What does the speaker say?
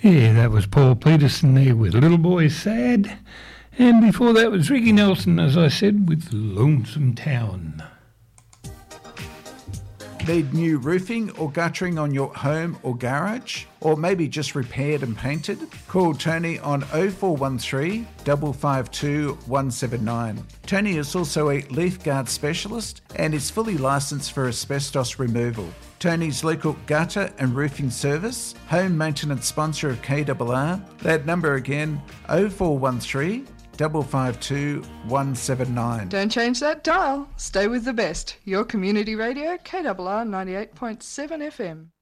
Yeah, that was Paul Peterson there with Little Boy Sad. And before that was Ricky Nelson, as I said, with Lonesome Town. Need new roofing or guttering on your home or garage? Or maybe just repaired and painted? Call Tony on 0413 552 179. Tony is also a leaf guard specialist and is fully licensed for asbestos removal. Tony's local gutter and roofing service, home maintenance sponsor of KRR. That number again, 0413 552 179. Don't change that dial. Stay with the best. Your community radio, KRR 98.7 FM.